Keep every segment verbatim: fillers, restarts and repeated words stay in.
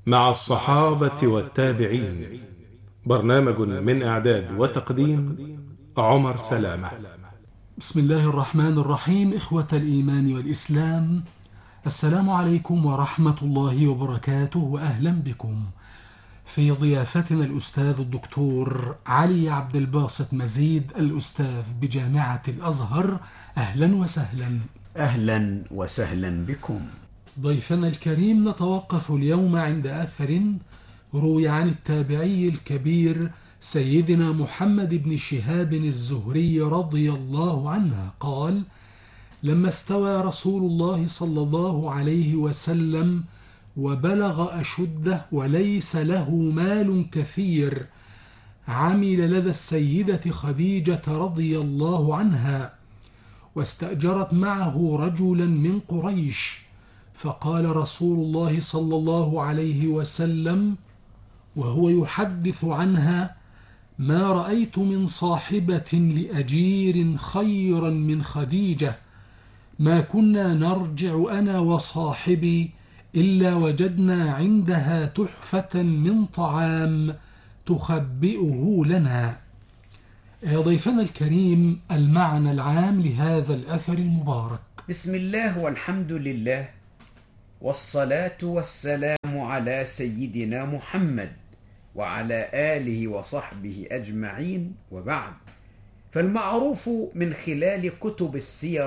مع الصحابة والتابعين. برنامج من إعداد وتقديم عمر سلامة. بسم الله الرحمن الرحيم. إخوة الإيمان والإسلام، السلام عليكم ورحمة الله وبركاته، وأهلا بكم في ضيافتنا الأستاذ الدكتور علي عبد الباسط مزيد، الأستاذ بجامعة الأزهر. أهلا وسهلا. أهلا وسهلا بكم. ضيفنا الكريم، نتوقف اليوم عند أثر روي عن التابعي الكبير سيدنا محمد بن شهاب الزهري رضي الله عنه قال: لما استوى رسول الله صلى الله عليه وسلم وبلغ أشده وليس له مال كثير، عمل لدى السيدة خديجة رضي الله عنها، واستأجرت معه رجلا من قريش، فقال رسول الله صلى الله عليه وسلم وهو يحدث عنها: ما رأيت من صاحبة لأجير خيرا من خديجة، ما كنا نرجع أنا وصاحبي إلا وجدنا عندها تحفة من طعام تخبئه لنا. ضيفنا الكريم، المعنى العام لهذا الأثر المبارك. بسم الله والحمد لله، والصلاة والسلام على سيدنا محمد وعلى آله وصحبه أجمعين، وبعد. فالمعروف من خلال كتب السير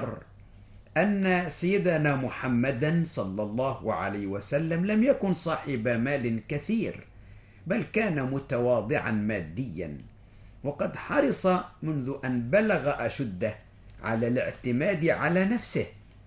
أن سيدنا محمدا صلى الله عليه وسلم لم يكن صاحب مال كثير، بل كان متواضعا ماديا، وقد حرص منذ أن بلغ أشده على الاعتماد على نفسه،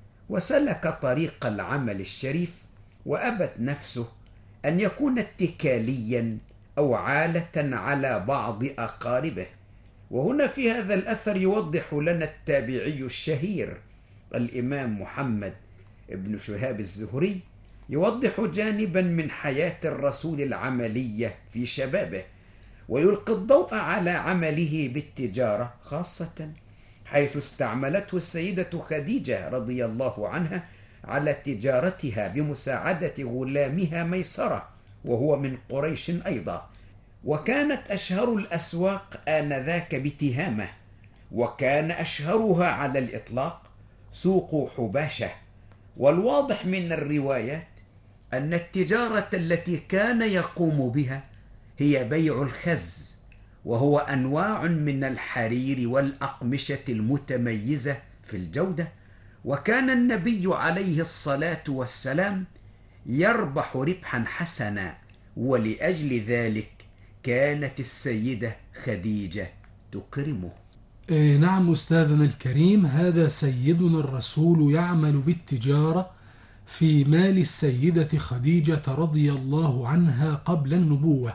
وسلك طريق العمل الشريف، وأبت نفسه أن يكون اتكاليا أو عالة على بعض أقاربه. وهنا في هذا الأثر يوضح لنا التابعي الشهير الإمام محمد بن شهاب الزهري، يوضح جانبا من حياة الرسول العملية في شبابه، ويلقي الضوء على عمله بالتجارة خاصة، حيث استعملته السيدة خديجة رضي الله عنها على تجارتها بمساعدة غلامها ميسرة، وهو من قريش أيضا. وكانت أشهر الأسواق آنذاك بتهامة، وكان أشهرها على الإطلاق سوق حباشة. والواضح من الروايات أن التجارة التي كان يقوم بها هي بيع الخز، وهو أنواع من الحرير والأقمشة المتميزة في الجودة. وكان النبي عليه الصلاة والسلام يربح ربحا حسنا، ولأجل ذلك كانت السيدة خديجة تكرمه. إيه نعم أستاذنا الكريم، هذا سيدنا الرسول يعمل بالتجارة في مال السيدة خديجة رضي الله عنها قبل النبوة،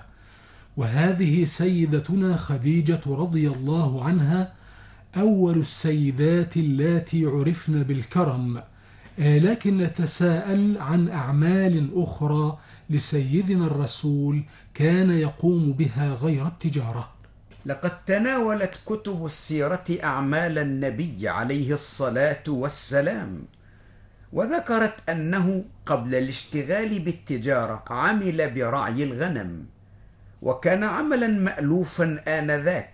وهذه سيدتنا خديجة رضي الله عنها أول السيدات اللاتي عرفن بالكرم. لكن نتساءل عن أعمال أخرى لسيدنا الرسول كان يقوم بها غير التجارة. لقد تناولت كتب السيرة أعمال النبي عليه الصلاة والسلام، وذكرت أنه قبل الاشتغال بالتجارة عمل برعي الغنم، وكان عملا مألوفا آنذاك.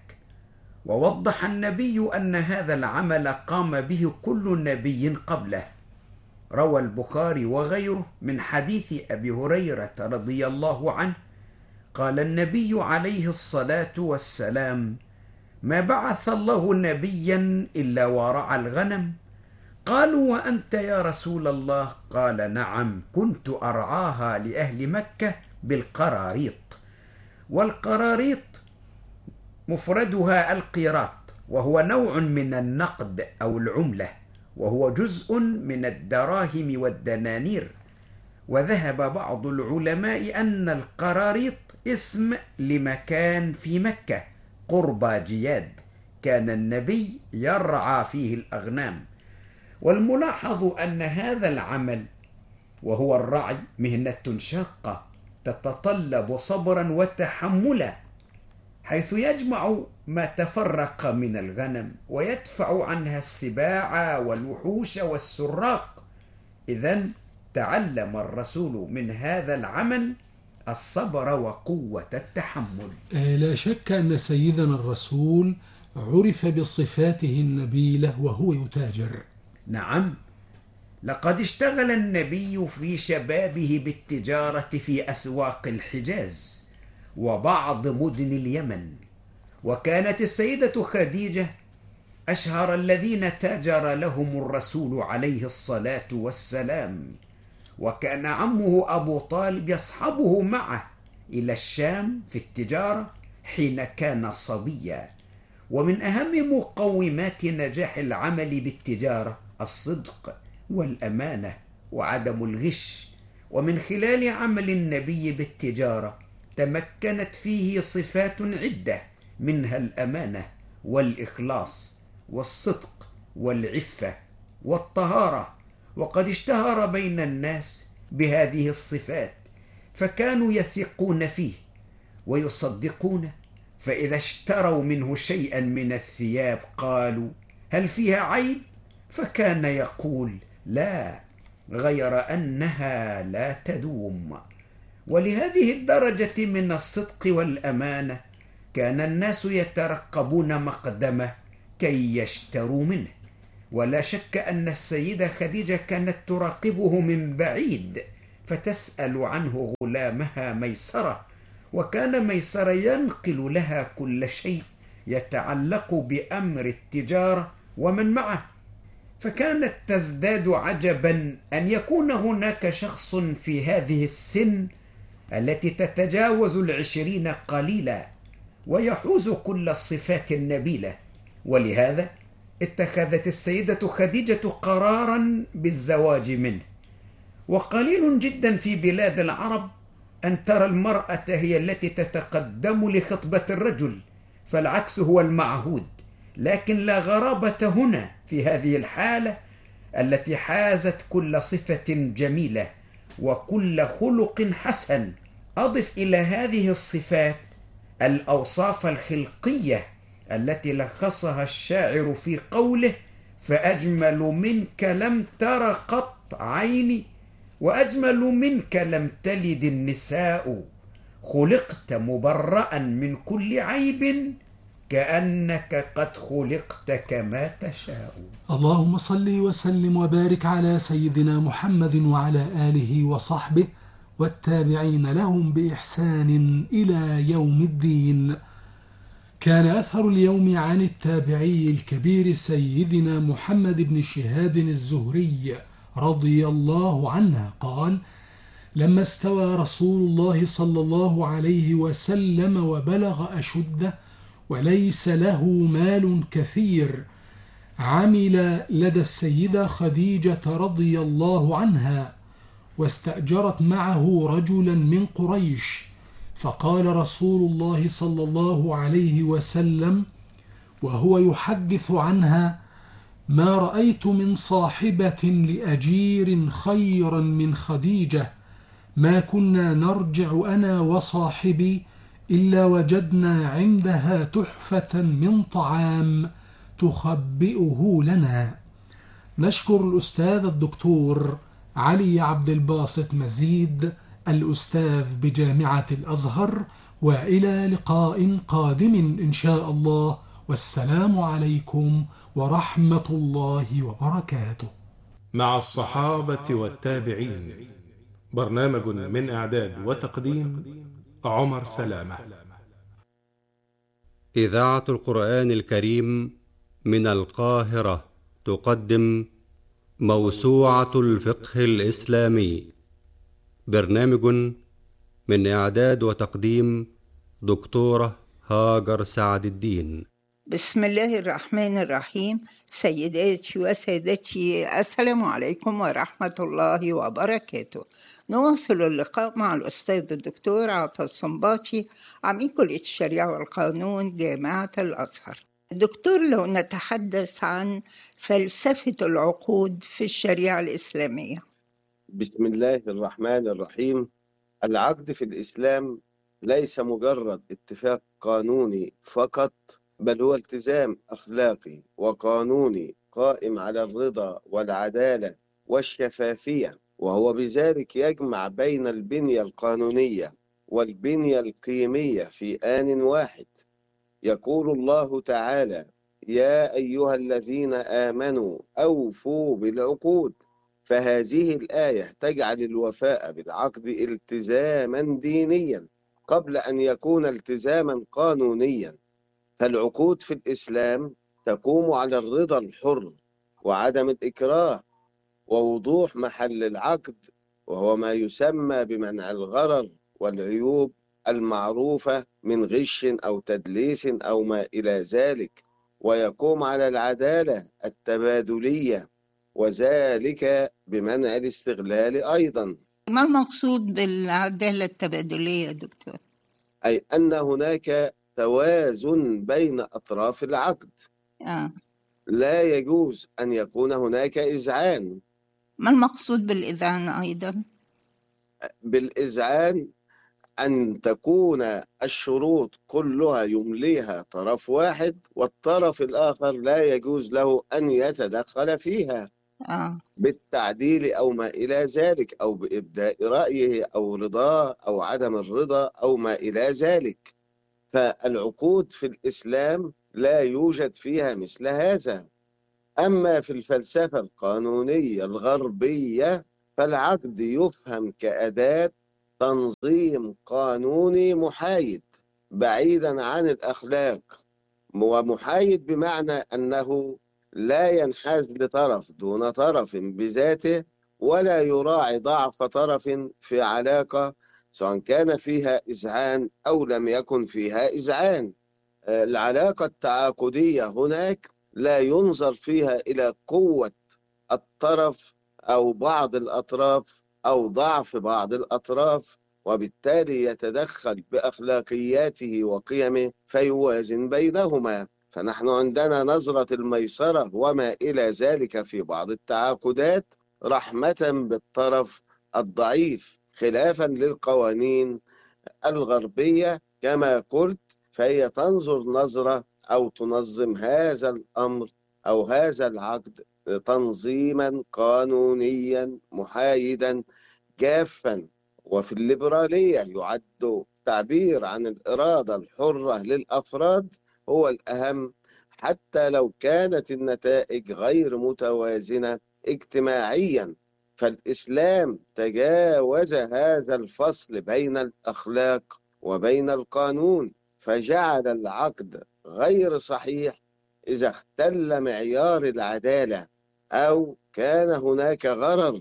ووضح النبي أن هذا العمل قام به كل نبي قبله. روى البخاري وغيره من حديث أبي هريرة رضي الله عنه قال النبي عليه الصلاة والسلام: ما بعث الله نبيا إلا ورعى الغنم. قالوا: وأنت يا رسول الله؟ قال: نعم، كنت أرعاها لأهل مكة بالقراريط. والقراريط مفردها القيراط، وهو نوع من النقد أو العملة، وهو جزء من الدراهم والدنانير. وذهب بعض العلماء أن القراريط اسم لمكان في مكة قرب جياد كان النبي يرعى فيه الأغنام. والملاحظ أن هذا العمل وهو الرعي مهنة شاقة تتطلب صبرا وتحملا، حيث يجمع ما تفرق من الغنم ويدفع عنها السباع والوحوش والسراق. إذن تعلم الرسول من هذا العمل الصبر وقوة التحمل. آه، لا شك أن سيدنا الرسول عرف بصفاته النبيلة وهو يتاجر. نعم، لقد اشتغل النبي في شبابه بالتجارة في أسواق الحجاز وبعض مدن اليمن، وكانت السيدة خديجة أشهر الذين تاجر لهم الرسول عليه الصلاة والسلام، وكان عمه أبو طالب يصحبه معه إلى الشام في التجارة حين كان صبيا. ومن أهم مقومات نجاح العمل بالتجارة الصدق والأمانة وعدم الغش، ومن خلال عمل النبي بالتجارة تمكنت فيه صفات عدة، منها الأمانة والإخلاص والصدق والعفة والطهارة، وقد اشتهر بين الناس بهذه الصفات، فكانوا يثقون فيه ويصدقونه، فإذا اشتروا منه شيئا من الثياب قالوا: هل فيها عيب؟ فكان يقول: لا، غير أنها لا تدوم. ولهذه الدرجة من الصدق والأمانة كان الناس يترقبون مقدمه كي يشتروا منه. ولا شك أن السيدة خديجة كانت تراقبه من بعيد فتسأل عنه غلامها ميسرة، وكان ميسرة ينقل لها كل شيء يتعلق بأمر التجارة ومن معه، فكانت تزداد عجبا أن يكون هناك شخص في هذه السن التي تتجاوز العشرين قليلا ويحوز كل الصفات النبيلة. ولهذا اتخذت السيدة خديجة قرارا بالزواج منه. وقليل جدا في بلاد العرب أن ترى المرأة هي التي تتقدم لخطبة الرجل، فالعكس هو المعهود. لكن لا غرابة هنا في هذه الحالة التي حازت كل صفة جميلة وكل خلق حسن. أضف إلى هذه الصفات الأوصاف الخلقية التي لخصها الشاعر في قوله: فأجمل منك لم تر قط عيني، وأجمل منك لم تلد النساء، خلقت مبرأ من كل عيب، كأنك قد خلقت كما تشاء. اللهم صل وسلم وبارك على سيدنا محمد وعلى آله وصحبه والتابعين لهم بإحسان إلى يوم الدين. كان أثر اليوم عن التابعي الكبير سيدنا محمد بن شهاب الزهري رضي الله عنه قال: لما استوى رسول الله صلى الله عليه وسلم وبلغ أشده وليس له مال كثير، عمل لدى السيدة خديجة رضي الله عنها، واستأجرت معه رجلا من قريش، فقال رسول الله صلى الله عليه وسلم وهو يحدث عنها: ما رأيت من صاحبة لأجير خيرا من خديجة، ما كنا نرجع أنا وصاحبي إلا وجدنا عندها تحفة من طعام تخبئه لنا. نشكر الأستاذ الدكتور علي عبد الباسط مزيد الأستاذ بجامعة الأزهر، وإلى لقاء قادم إن شاء الله، والسلام عليكم ورحمة الله وبركاته. مع الصحابة والتابعين، برنامج من إعداد وتقديم عمر سلامة. إذاعة القرآن الكريم من القاهرة تقدم موسوعة الفقه الإسلامي، برنامج من إعداد وتقديم دكتورة هاجر سعد الدين. بسم الله الرحمن الرحيم. سيداتي وسادتي، السلام عليكم ورحمة الله وبركاته. نواصل اللقاء مع الأستاذ الدكتور عطا الصنباطي، عميد كلية الشريعة والقانون جامعة الأزهر. دكتور، لو نتحدث عن فلسفة العقود في الشريعة الإسلامية. بسم الله الرحمن الرحيم. العقد في الإسلام ليس مجرد اتفاق قانوني فقط، بل هو التزام أخلاقي وقانوني قائم على الرضا والعدالة والشفافية، وهو بذلك يجمع بين البنية القانونية والبنية القيمية في آن واحد. يقول الله تعالى: يا أيها الذين آمنوا أوفوا بالعقود. فهذه الآية تجعل الوفاء بالعقد التزاما دينيا قبل أن يكون التزاما قانونيا. فالعقود في الإسلام تقوم على الرضا الحر وعدم الإكراه ووضوح محل العقد، وهو ما يسمى بمنع الغرر والعيوب المعروفة من غش أو تدليس أو ما إلى ذلك، ويقوم على العدالة التبادلية، وذلك بمنع الاستغلال أيضا. ما المقصود بالعدالة التبادلية يا دكتور؟ أي أن هناك توازن بين أطراف العقد. آه. لا يجوز أن يكون هناك إذعان. ما المقصود بالإذعان أيضا؟ بالإذعان أن تكون الشروط كلها يمليها طرف واحد، والطرف الآخر لا يجوز له أن يتدخل فيها آه. بالتعديل أو ما إلى ذلك، أو بإبداء رأيه أو رضاه أو عدم الرضا أو ما إلى ذلك. فالعقود في الإسلام لا يوجد فيها مثل هذا. أما في الفلسفة القانونية الغربية فالعقد يفهم كأداة تنظيم قانوني محايد بعيدا عن الأخلاق، ومحايد بمعنى أنه لا ينحاز لطرف دون طرف بذاته، ولا يراعي ضعف طرف في علاقة سواء كان فيها إذعان أو لم يكن فيها إذعان. العلاقة التعاقدية هناك لا ينظر فيها إلى قوة الطرف أو بعض الأطراف أو ضعف بعض الأطراف، وبالتالي يتدخل بأخلاقياته وقيمه فيوازن بينهما. فنحن عندنا نظرة الميسرة وما إلى ذلك في بعض التعاقدات رحمة بالطرف الضعيف، خلافا للقوانين الغربية كما قلت، فهي تنظر نظرة أو تنظم هذا الأمر أو هذا العقد تنظيما قانونيا محايدا جافا. وفي الليبرالية يعد تعبير عن الإرادة الحرة للأفراد هو الأهم، حتى لو كانت النتائج غير متوازنة اجتماعيا. فالإسلام تجاوز هذا الفصل بين الأخلاق وبين القانون، فجعل العقد غير صحيح إذا اختل معيار العدالة أو كان هناك غرر،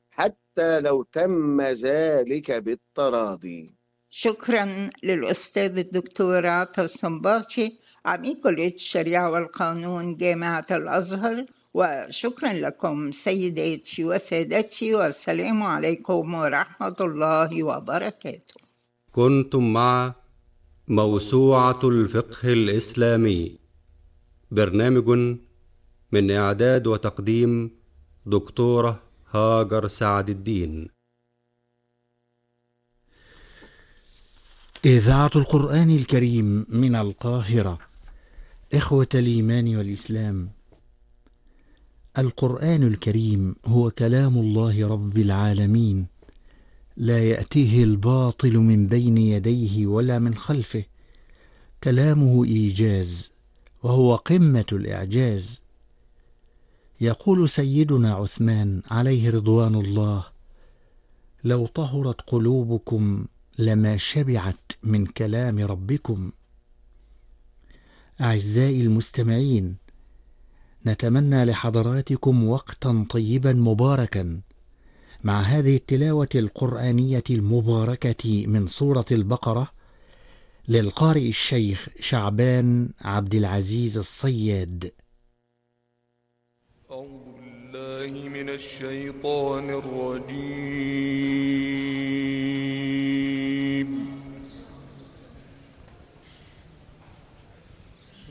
حتى لو تم ذلك بالتراضي. شكرا للأستاذ الدكتور عطا الصنباطي عميد كلية الشريعة والقانون جامعة الأزهر، وشكرا لكم سيداتي وسادتي، والسلام عليكم ورحمة الله وبركاته. كنتم مع موسوعة الفقه الإسلامي، برنامج من إعداد وتقديم دكتورة هاجر سعد الدين. إذاعة القرآن الكريم من القاهرة. إخوة الإيمان والإسلام، القرآن الكريم هو كلام الله رب العالمين، لا يأتيه الباطل من بين يديه ولا من خلفه. كلامه إيجاز وهو قمة الإعجاز. يقول سيدنا عثمان عليه رضوان الله: لو طهرت قلوبكم لما شبعت من كلام ربكم. أعزائي المستمعين، نتمنى لحضراتكم وقتا طيبا مباركا مع هذه التلاوة القرآنية المباركة من سورة البقرة للقارئ الشيخ شعبان عبد العزيز الصياد. أعوذ بالله من الشيطان الرجيم.